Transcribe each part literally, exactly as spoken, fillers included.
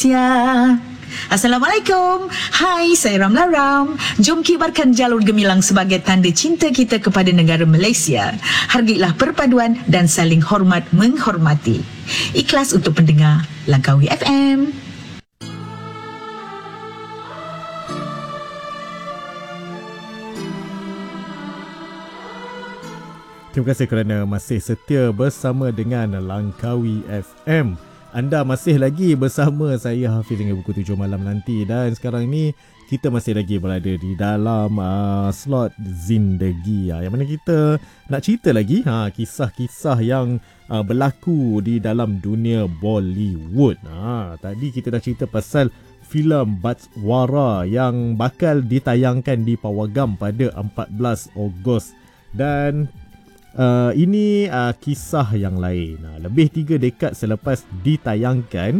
Malaysia. Assalamualaikum. Hai, saya Ramla Ram. Jom kibarkan jalur gemilang sebagai tanda cinta kita kepada negara Malaysia. Hargailah perpaduan dan saling hormat menghormati. Ikhlas untuk pendengar Langkawi F M. Terima kasih kerana masih setia bersama dengan Langkawi F M. Anda masih lagi bersama saya Hafiz hingga pukul tujuh malam nanti, dan sekarang ini kita masih lagi berada di dalam uh, slot Zindagi, uh, yang mana kita nak cerita lagi ha, kisah-kisah yang uh, berlaku di dalam dunia Bollywood. Ha, tadi kita dah cerita pasal filem Batswara yang bakal ditayangkan di Pawagam pada empat belas Ogos, dan Uh, ini uh, kisah yang lain. Uh, lebih tiga dekad selepas ditayangkan,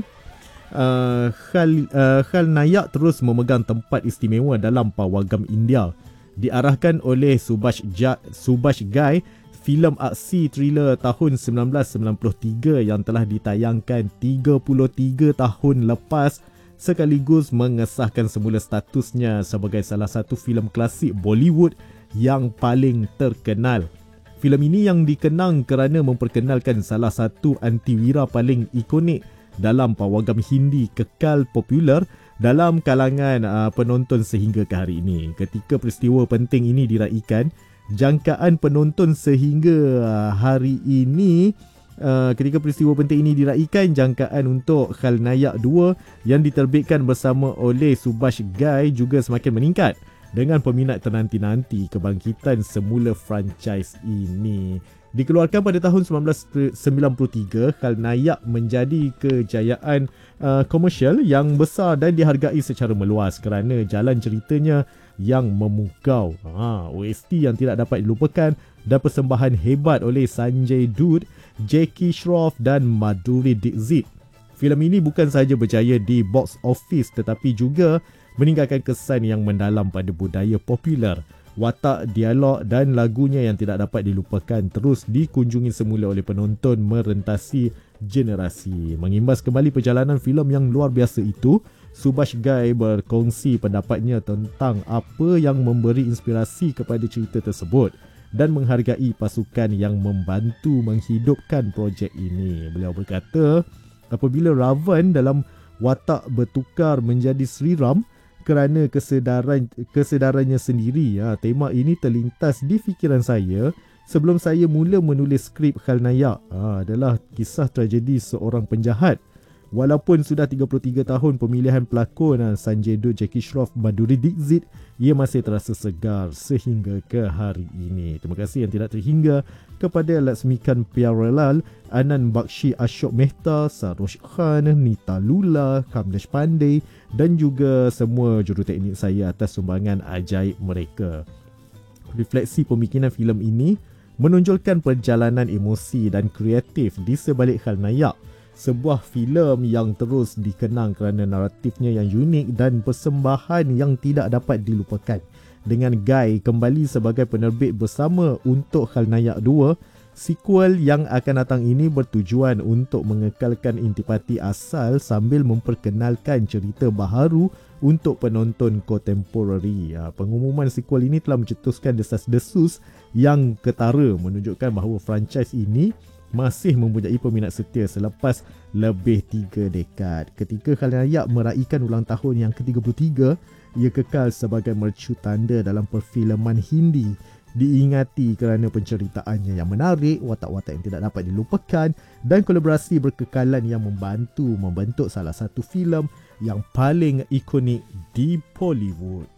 uh, Khal, uh, Khalnayak terus memegang tempat istimewa dalam Pawagam India. Diarahkan oleh Subhash, ja, Subhash Ghai, filem aksi thriller tahun sembilan belas sembilan puluh tiga yang telah ditayangkan tiga puluh tiga tahun lepas, sekaligus mengesahkan semula statusnya sebagai salah satu filem klasik Bollywood yang paling terkenal. Filem ini yang dikenang kerana memperkenalkan salah satu antiwira paling ikonik dalam pawagam Hindi kekal popular dalam kalangan uh, penonton sehingga ke hari ini. Ketika peristiwa penting ini diraikan, jangkaan penonton sehingga uh, hari ini uh, ketika peristiwa penting ini diraikan, jangkaan untuk Khalnayak dua yang diterbitkan bersama oleh Subhash Ghai juga semakin meningkat, dengan peminat ternanti-nanti kebangkitan semula franchise ini. Dikeluarkan pada tahun sembilan belas sembilan puluh tiga, Khalnayak menjadi kejayaan uh, komersial yang besar dan dihargai secara meluas kerana jalan ceritanya yang memukau, ha, O S T yang tidak dapat dilupakan, dan persembahan hebat oleh Sanjay Dutt, Jackie Shroff dan Madhuri Dixit. Filem ini bukan sahaja berjaya di box office tetapi juga meninggalkan kesan yang mendalam pada budaya popular. Watak, dialog dan lagunya yang tidak dapat dilupakan terus dikunjungi semula oleh penonton merentasi generasi. Mengimbas kembali perjalanan filem yang luar biasa itu, Subhash Ghai berkongsi pendapatnya tentang apa yang memberi inspirasi kepada cerita tersebut dan menghargai pasukan yang membantu menghidupkan projek ini. Beliau berkata, apabila Ravan dalam watak bertukar menjadi Sri Ram kerana kesedaran kesedarannya sendiri, ha, tema ini terlintas di fikiran saya sebelum saya mula menulis skrip Khalnayak. Ha, adalah kisah tragedi seorang penjahat. Walaupun sudah tiga puluh tiga tahun pemilihan pelakon, ha, Sanjay Dutt, Jackie Shroff, Madhuri Dixit, ia masih terasa segar sehingga ke hari ini. Terima kasih yang tidak terhingga kepada Laxmikan Pyarelal, Anand Bakshi, Ashok Mehta, Sarosh Khan, Nita Lula, Kamlesh Pandey dan juga semua juruteknik saya atas sumbangan ajaib mereka. Refleksi pembikinan filem ini menonjolkan perjalanan emosi dan kreatif di sebalik Khalnayak, sebuah filem yang terus dikenang kerana naratifnya yang unik dan persembahan yang tidak dapat dilupakan. Dengan Ghai kembali sebagai penerbit bersama untuk Khalnayak dua, sequel yang akan datang ini bertujuan untuk mengekalkan intipati asal sambil memperkenalkan cerita baharu untuk penonton kontemporari. Pengumuman sequel ini telah mencetuskan desas-desus yang ketara, menunjukkan bahawa franchise ini masih mempunyai peminat setia selepas lebih tiga dekad. Ketika Khalnayak meraihkan ulang tahun yang ke tiga puluh tiga, ia kekal sebagai mercu tanda dalam perfilman Hindi. Diingati kerana penceritaannya yang menarik, watak-watak yang tidak dapat dilupakan dan kolaborasi berkekalan yang membantu membentuk salah satu filem yang paling ikonik di Bollywood.